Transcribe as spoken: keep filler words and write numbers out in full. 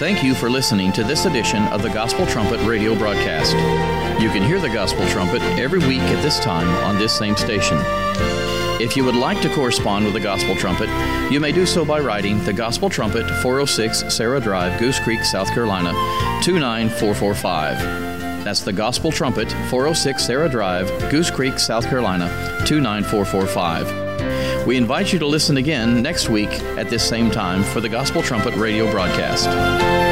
Thank you for listening to this edition of the Gospel Trumpet radio broadcast. You can hear the Gospel Trumpet every week at this time on this same station. If you would like to correspond with the Gospel Trumpet, you may do so by writing the Gospel Trumpet, four oh six Sarah Drive, Goose Creek, South Carolina, two nine four four five. That's the Gospel Trumpet, four oh six Sarah Drive, Goose Creek, South Carolina, two nine four four five. We invite you to listen again next week at this same time for the Gospel Trumpet radio broadcast.